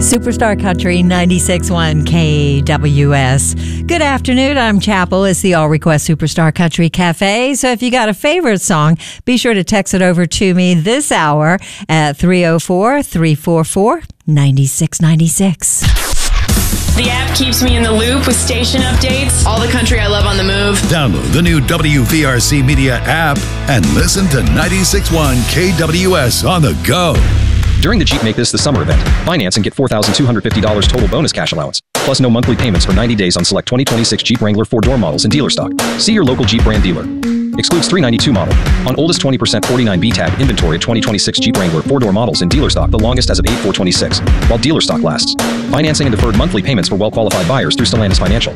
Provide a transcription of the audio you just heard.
Superstar Country 96.1 KWS. Good afternoon. I'm Chapel. It's the All Request Superstar Country Cafe. So if you got a favorite song, be sure to text it over to me this hour at 304-344-9696. The app keeps me in the loop with station updates, all the country I love on the move. Download the new WVRC Media app and listen to 96.1 KWS on the go. During the Jeep Make This the Summer event, finance and get $4,250 total bonus cash allowance, plus no monthly payments for 90 days on select 2026 Jeep Wrangler 4-door models in dealer stock. See your local Jeep brand dealer. Excludes 392 model. On oldest 20% 49B tag inventory of 2026 Jeep Wrangler 4-door models in dealer stock, the longest as of 8/4/26, while dealer stock lasts. Financing and deferred monthly payments for well-qualified buyers through Stellantis Financial.